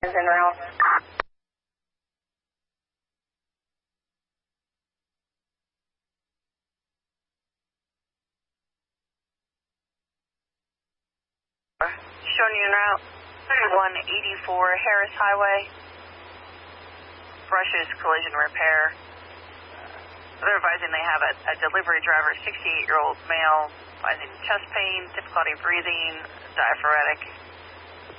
is en route. Showing you en route. 184 Harris Highway. Brushes collision repair. They're advising they have a delivery driver, 68-year-old male, advising chest pain, difficulty breathing, diaphoretic.